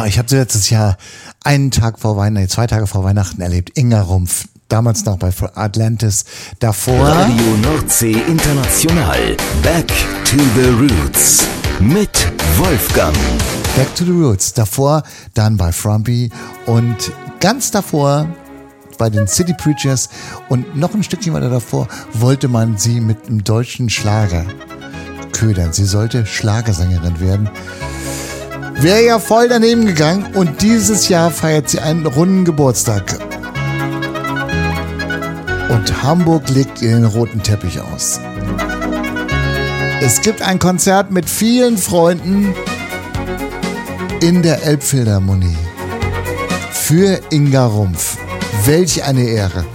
Ich habe sie letztes Jahr 2 Tage vor Weihnachten erlebt. Inga Rumpf, damals noch bei Atlantis, davor Radio Nordsee International, Back to the Roots mit Wolfgang. Back to the Roots, davor dann bei Frumpy und ganz davor bei den City Preachers und noch ein Stückchen weiter davor wollte man sie mit einem deutschen Schlager ködern. Sie sollte Schlagersängerin werden. Wäre ja voll daneben gegangen und dieses Jahr feiert sie einen runden Geburtstag. Und Hamburg legt ihr den roten Teppich aus. Es gibt ein Konzert mit vielen Freunden in der Elbphilharmonie für Inga Rumpf. Welch eine Ehre.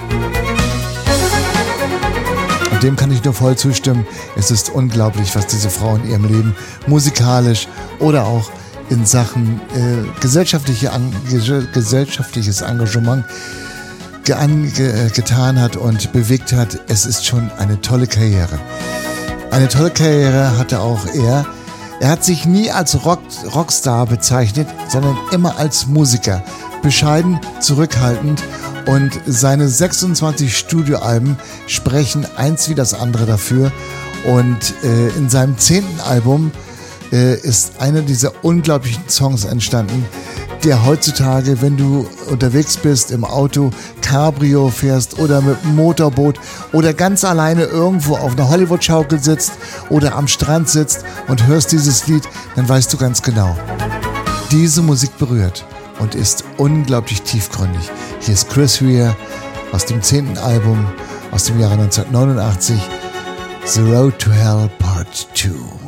Und dem kann ich nur voll zustimmen. Es ist unglaublich, was diese Frau in ihrem Leben musikalisch oder auch in Sachen gesellschaftliches Engagement getan hat und bewegt hat. Es ist schon eine tolle Karriere. Eine tolle Karriere hatte auch er. Er hat sich nie als Rockstar bezeichnet, sondern immer als Musiker. Bescheiden, zurückhaltend und seine 26 Studioalben sprechen eins wie das andere dafür. Und in seinem 10. Album ist einer dieser unglaublichen Songs entstanden, der heutzutage, wenn du unterwegs bist, im Auto, Cabrio fährst oder mit dem Motorboot oder ganz alleine irgendwo auf einer Hollywood-Schaukel sitzt oder am Strand sitzt und hörst dieses Lied, dann weißt du ganz genau, diese Musik berührt und ist unglaublich tiefgründig. Hier ist Chris Rea aus dem 10. Album aus dem Jahre 1989, The Road to Hell Part 2.